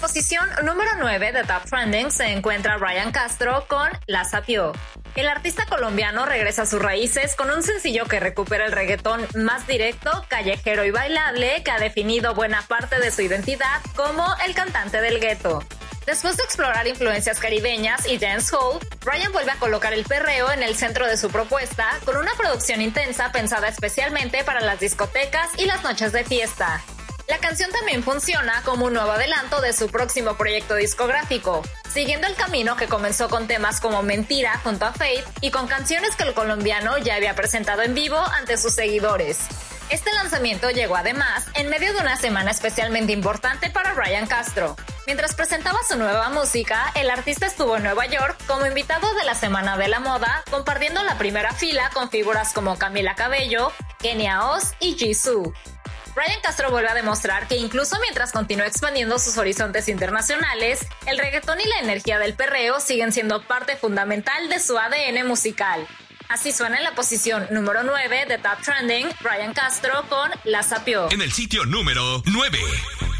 posición número 9 de Top Trending se encuentra Ryan Castro con La Sapió. El artista colombiano regresa a sus raíces con un sencillo que recupera el reggaetón más directo, callejero y bailable que ha definido buena parte de su identidad como el cantante del gueto. Después de explorar influencias caribeñas y dancehall, Ryan vuelve a colocar el perreo en el centro de su propuesta con una producción intensa pensada especialmente para las discotecas y las noches de fiesta. La canción también funciona como un nuevo adelanto de su próximo proyecto discográfico, siguiendo el camino que comenzó con temas como Mentira junto a Faith y con canciones que el colombiano ya había presentado en vivo ante sus seguidores. Este lanzamiento llegó además en medio de una semana especialmente importante para Ryan Castro. Mientras presentaba su nueva música, el artista estuvo en Nueva York como invitado de la Semana de la Moda, compartiendo la primera fila con figuras como Camila Cabello, Kenia Oz y Jisoo. Ryan Castro vuelve a demostrar que incluso mientras continúa expandiendo sus horizontes internacionales, el reggaetón y la energía del perreo siguen siendo parte fundamental de su ADN musical. Así suena en la posición número 9 de Top Trending, Ryan Castro con La Sapió. En el sitio número 9.